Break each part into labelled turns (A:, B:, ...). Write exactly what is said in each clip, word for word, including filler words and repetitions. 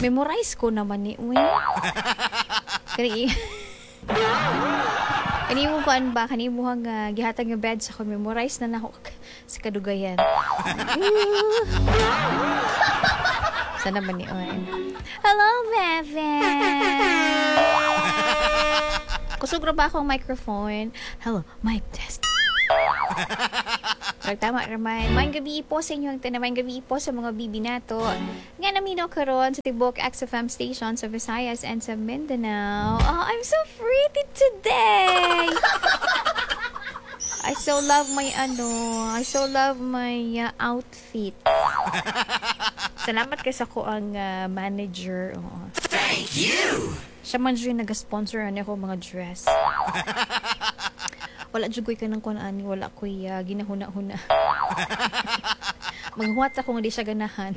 A: Memorize ko naman ni uy. Kani Kani mo kuan ba kani mo hang uh, gihatag nga bed sa ko memorize na nako sa kadugayan. Sana man ni uy. Hello, Bebe. Kusog ra ba akong microphone? Hello, mic test. Tama naman. Maayong gabi po sa inyo. Maayong gabi po sa mga bibi nato. Nga naminaw karon sa Tibok X F M station sa Visayas and sa Mindanao. Oh, I'm so pretty today. I so love my ano. I so love my uh, outfit. Salamat kay sa ko ang uh, manager. Oh.
B: Thank you.
A: Siya man dyan nag-sponsor ano ako mga dress. Wala jugoy ka ng kunaan, wala ko'y uh, ginahuna-huna. Maghuwat ako nga di siya ganahan.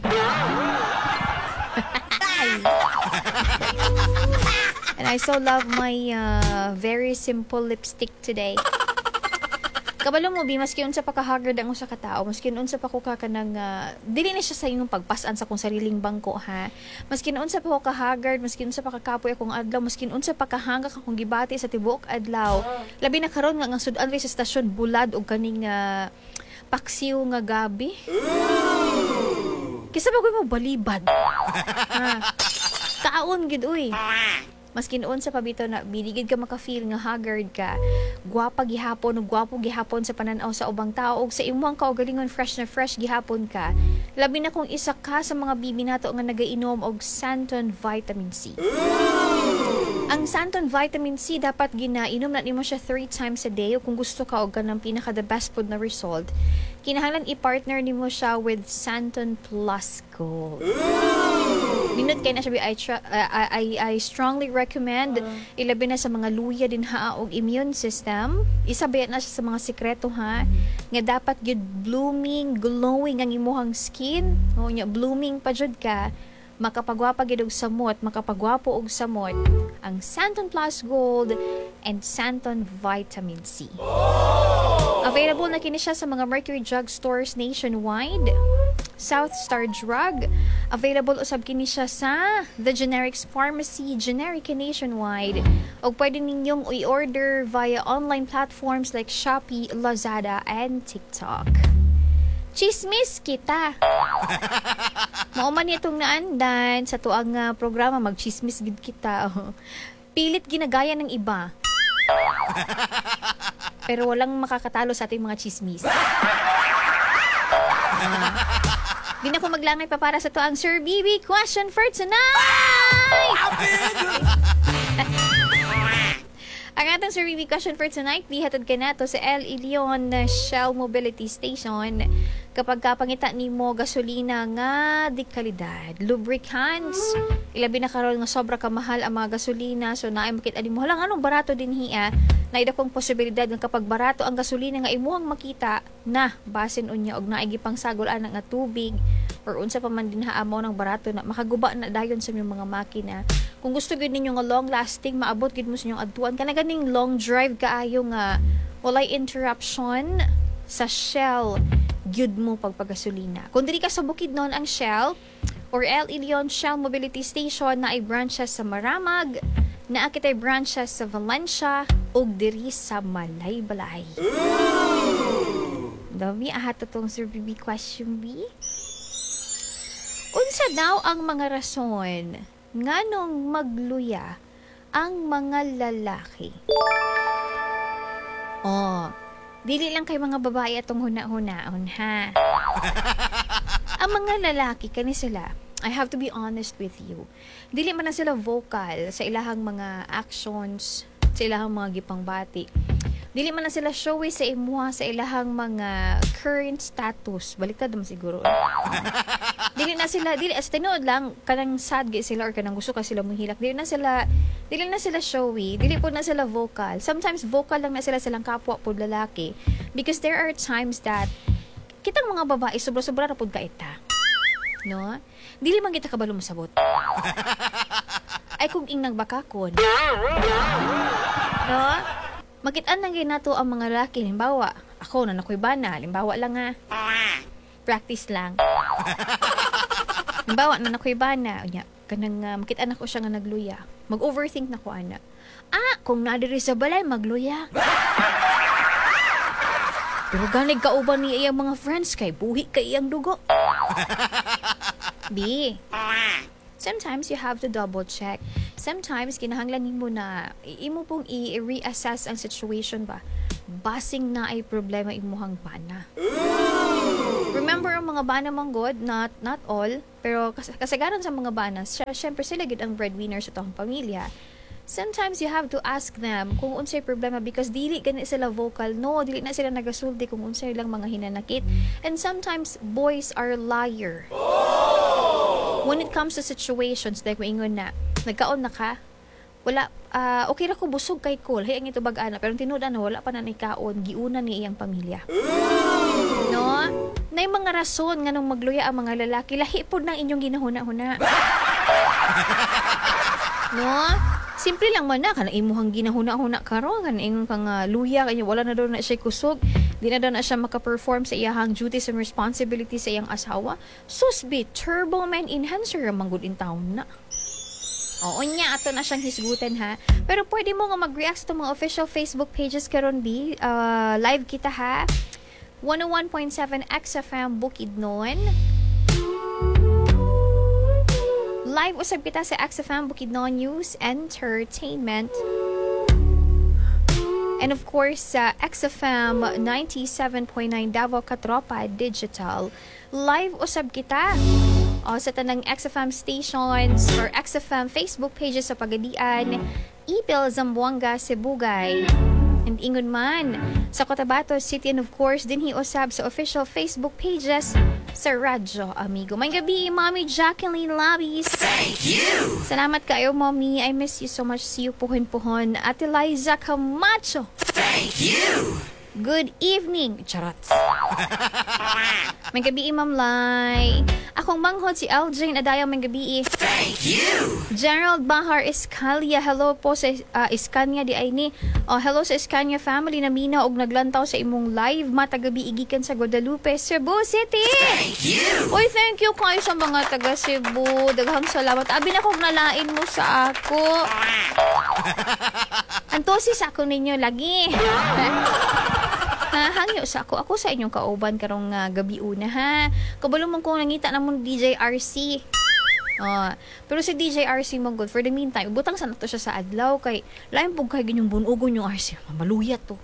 A: And I so love my uh, very simple lipstick today. Kabalo mo, Bi, maski unsa pa kahagard ang usa ka tao, maski unsa pa ko ka kanang uh, dili na siya sa imong pagpasan sa kong sariling bangko ha. Maski unsa pa ko kahagard, maski unsa pa kakapoy akong adlaw, maski unsa pa kahanga akong gibati sa tibuok adlaw. Labi na karon nga ang sudan sa estasyon bulad og kaning uh, paksiw nga gabi. Kisa ba ko mo balibad? Ha. Kaon gid uy. Maski noon sa pabito na biligid ka maka-feel nga haggard ka, gwapa gihapon ug gwapo gihapon sa pananaw sa ubang tao ug sa imong kaugalingon fresh na fresh gihapon ka. Labi na kung isa ka sa mga bibi nato nga nagainom og Santon Vitamin C. Ang Santon Vitamin C dapat ginainom na nimo siya three times a day ug kung gusto ka og kanang pinaka the best food na result, kinahanglan i-partner nimo siya with Santon Plus Gold. Minute kay na siya I, tr- uh, I, I strongly recommend uh, ilabi na sa mga luya din ha og immune system. Isabayat na siya sa mga sekreto ha nga dapat gyud blooming, glowing ang imuhang skin. O nya blooming pa jud ka, makapagwapa gyud og samot, makapagwapo og samot ang Santon Plus Gold and Santon Vitamin C. Available na kini siya sa mga Mercury Drug Stores nationwide. South Star Drug. Available usab kini siya sa The Generics Pharmacy, Generica nationwide. O pwede ninyong i-order via online platforms like Shopee, Lazada, and TikTok. Chismis kita. Mauman itong naandan sa tuang uh, programa, mag-chismis gid kita. Pilit ginagaya ng iba. Pero walang makakatalo sa ating mga chismis. Uh, Di na ko maglangay pa para sa to ang Sir B B question for tonight! Ang atong Sir B B question for tonight, bihatod ka na to sa El Ilion Shell Mobility Station. Kapag kapangita ni mo gasolina nga di kalidad, lubricants, ilabi na karon nga sobra kamahal ang mga gasolina, so naay makita mo halang anong barato din hiya, naida kong posibilidad nga kapag barato ang gasolina nga imuhang makita na basin unya og naay gipang sagol ana nga tubig or unsa pa man din haamo ng barato na makaguba na dayon sa inyong mga makina. Kung gusto gid ninyo nga long lasting, maabot gid mo sa inyong adtuan kana ganing long drive kaayo nga walay interruption sa Shell gyud mo pagpagasolina. Kung diri ka sa Bukidnon ang Shell or El Ilion Shell Mobility Station na ay branches sa Maramag, na akitay branches sa Valencia ug diri sa Malaybalay. Dami ahat tong Sir B B question B. Unsa daw ang mga rason nganong magluya ang mga lalaki? Oh, dili lang kay mga babae atong huna-hunaon ha. Ang mga lalaki kani sila, I have to be honest with you. Dili man na sila vocal sa ilahang mga actions, sa ilahang mga gipangbati. Dili man na sila showy sa imuha sa ilahang mga current status. Baliktad naman siguro. Dili na sila, dili as tinuod lang kanang sad gyud sila or kanang gusto ka sila mohilak. Dili na sila, dili na sila showy, dili po na sila vocal. Sometimes vocal lang na sila silang kapwa pud lalaki because there are times that kitang mga babae sobra-sobra ra pud kaita. No? Dili man kita kabalo mosabot. Ay kung ing nagbakakon. No? Makit-an lang ginato ang mga lalaki. Halimbawa, ako na nakoy bana. Halimbawa lang ha. Practice lang. Halimbawa na nakoy bana. kanang uh, makita na ko siya nga nagluya. Mag-overthink na ko ana. Ah, kung nadiri sa balay magluya. Pero ganig kauban ni iyang mga friends kay buhi kay iyang dugo. B. Sometimes you have to double check. Sometimes kinahanglan nimo na imo pong i-reassess ang situation ba. Basing na ay problema imuhang bana. Remember ang mga bana mong god, not not all, pero kas- kasagaran sa mga bana, syempre sila gid ang breadwinner sa tong pamilya. Sometimes you have to ask them kung unsay problema because dili gani sila vocal, no, dili na sila nagasulti kung unsay lang mga hinanakit. And sometimes boys are liar. When it comes to situations like moingon na nagkaon na ka, wala uh, okay ra ko busog kay Cole, hay ang ito bag-ana, pero tinuod na wala pa na nikaon, giuna ni iyang pamilya. No? Nay mga rason nganong magluya ang mga lalaki, lahi pod nang inyong ginahuna-huna. No? Simple lang man na, kanang imuhang ginahuna-huna karon, kanang ingon kang uh, luya, kanya wala na daw na siya kusog, di na daw na siya makaperform sa iyahang duties and responsibilities sa iyang asawa. Susbi, turbo man enhancer ang manggod in town na. Oo niya, ato na siyang hisgutan ha. Pero pwede mo nga mag-react sa mga official Facebook pages karon B. Uh, live kita ha. one oh one point seven X F M Bukidnon. Live usab kita sa X F M Bukidnon News Entertainment. And of course, sa uh, X F M ninety-seven point nine Davao Katropa Digital. Live usab kita o sa tanang X F M stations or X F M Facebook pages sa Pagadian, Ipil, Zamboanga, Sibugay, and ingon man sa Cotabato City, and of course dinhi usab sa official Facebook pages sa Radyo Amigo. May gabi, Mommy Jacqueline Labis.
B: Thank you!
A: Salamat kayo, Mommy. I miss you so much. See you puhon-puhon. Ate Liza Camacho.
B: Thank you!
A: Good evening. Charot. May gabi, Ma'am Lai. Akong manghod si Eljane Adayaw. May gabi.
B: Thank you!
A: Gerald Bahar Escalia. Hello po sa uh, Escania di ay ni. Oh, hello sa Escania family na mina og naglantaw sa imong live matagabi igikan sa Guadalupe, Cebu City.
B: Thank you!
A: Oy, thank you kayo sa mga taga Cebu. Daghang salamat. Abi na kong nalain mo sa ako. Antosis ako ninyo lagi. Ha, hangyo sa ako. Ako sa inyong kauban karong uh, gabi una ha. Kabalo man kong nangita namon D J R C. Oh, pero si D J R C mo good for the meantime. Butang sa nato siya sa adlaw kay lain pug kay ginyong bunugon yung R C. Mamaluyat to.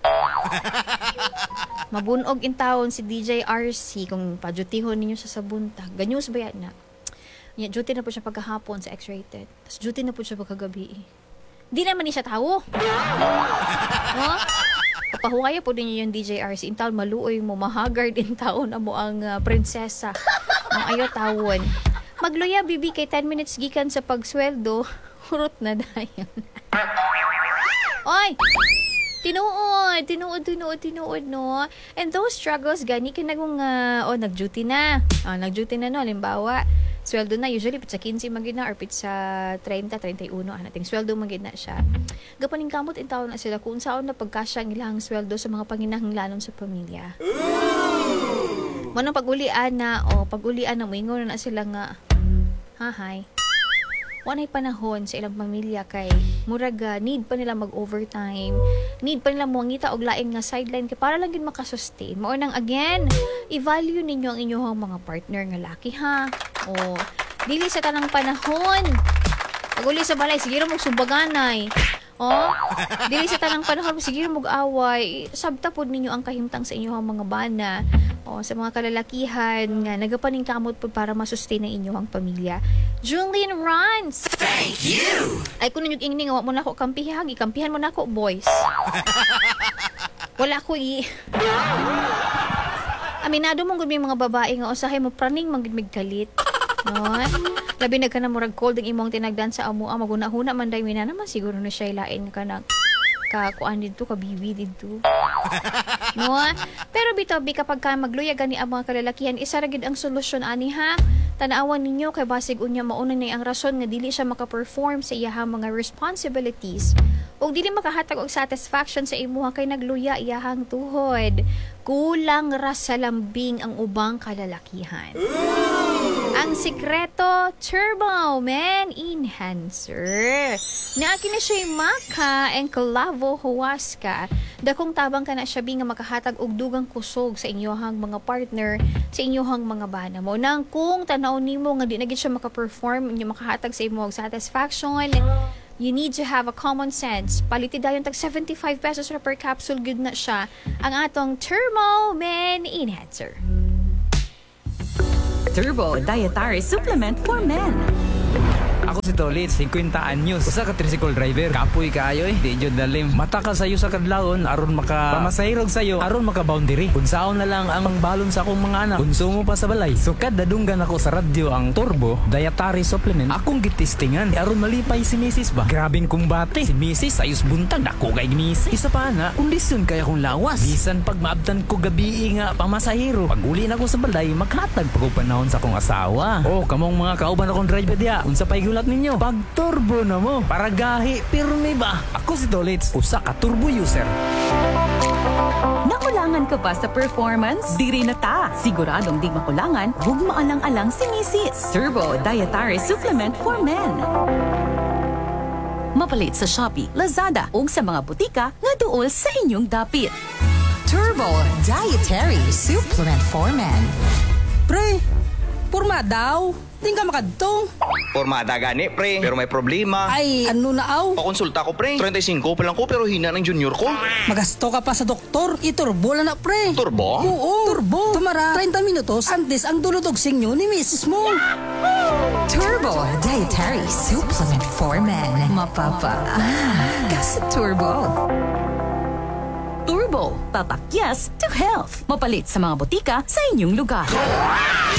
A: Mabunog in town si D J R C kung padyutihon ninyo sa sabuntag. Ganyos ba yan na? Yeah, duty na po siya pagkahapon sa X-rated. Tapos duty na po siya pagkagabi. Di naman ni siya tawo. Oh? Papahuaya po din yung D J R C. In taon, maluoy mo, mahagard in taon na mo ang uh, prinsesa. Ang ayo tawon. Magluya, bibi, kay ten minutes gikan sa pagsweldo. Hurot na dayon. Oy! Tinuod, tinuod, tinuod, tinuod, no? And those struggles, gani ka nagong, uh, oh, nag-duty na. Oh, nag-duty na, no? Halimbawa, sweldo na, usually, pitsa fifteen magid na, or pitsa thirty, thirty-one, anating sweldo magid na siya. Gapaning kamot in taon na sila kung saan na pagkasya ang ilang sweldo sa mga panginahanglanon sa pamilya. Manang pag-ulian na, o pag-ulian na, moingon na sila nga, hahay. Wanay panahon sa ilang pamilya kay muraga need pa nila mag-overtime, need pa nila mangita og lain nga sideline kay para lang gid makasustain. Mao nang again, i-value ninyo ang inyong mga partner nga laki ha. O dili sa tanang panahon. Pag-uli sa balay sige ra mo subaganay. Oh, dili sa tanang panahon sige ra mo away. Sabta pod ninyo ang kahimtang sa inyong mga bana. O sa mga kalalakihan nga nagapaning kamot pod para masustain ang inyong pamilya. Julian Runs.
B: Thank you!
A: Ay kung nanyog ingning, wa mo na ako kampihan. Ikampihan mo na ako, boys. Wala ko i... Aminado mong gud mga babae nga usahay mo praning magmig kalit. No? Labi na ka na murag cold ang imong tinagdan sa amo. Ah, maguna-huna man day mina naman siguro na siya ilain ka na kakuan dito, kabibi dito. No? Pero bitabi kapag ka magluya gani ang mga kalalakihan, isa ra gid ang solusyon ani ha. Tanawan ninyo kay basig unya mauna ni ang rason nga dili siya maka-perform sa iyahang mga responsibilities. Ug dili makahatag og satisfaction sa imuha kay nagluya iyahang tuhod. Kulang ra sa lambing ang ubang kalalakihan. Ang sikreto, Turbo Men Enhancer. Naaki na siya'y maka and kalavo huwaska. Dakong tabang ka na siya nga makahatag og dugang kusog sa inyohang mga partner, sa inyohang mga bana mo. Nang kung tanaw nimo nga di na gid siya makaperform, inyo makahatag sa imo og satisfaction, you need to have a common sense. Palitid dayon tag seventy-five pesos ra per capsule good na siya ang atong Turbo Men Enhancer.
C: Turbo Dietary Supplement for Men.
D: Ako si Tolit, fifty anyos. Usa ka tricycle driver. Kapoy kaayo eh. Di jud dalim. Mata ka sayo sa kadlawon aron maka pamasahirog sayo aron maka boundary. Unsaon na lang ang balon sa akong mga anak. Konsumo pa sa balay. So kada dunggan ako sa radyo ang Turbo Dietary Supplement. Akong gitistingan aron malipay si Missus ba. Grabing kumbate. Si Missus ayos buntag dako kay Missus. Isa pa na, kondisyon kaya kong lawas. Bisan pag maabtan ko gabi nga pamasahiro. Pag uli na ko sa balay, maghatag pa ko panahon sa akong asawa. Oh, kamong mga kauban akong driver diya. Unsa pay gulat ninyo? Pag turbo na mo, para gahi, pirmi ba? Ako si Dolitz, usa ka turbo user.
C: Nakulangan ka ba sa performance? Diri na ta. Siguradong di makulangan, huwag maalang-alang si Missus Turbo Dietary Supplement for Men. Mapalit sa Shopee, Lazada, ug sa mga butika nga duol sa inyong dapit.
E: Turbo Dietary Supplement for Men.
F: Pre, purma daw. Di ka makadtong.
G: Pormada gani, pre. Pero may problema.
F: Ay, ano na aw?
G: Pakonsulta ko, pre. thirty-five pa lang ko, pero hina ng junior ko.
F: Magasto ka pa sa doktor. Iturbo na na, pre.
G: Turbo?
F: Oo, turbo. Tumara, thirty minutos. Antes ang duludog sinyo ni Missus mo.
E: Turbo Dietary Supplement for Men. Mapapa. Ah, kasi turbo.
C: Turbo, papakyas to health. Mapalit sa mga butika sa inyong lugar.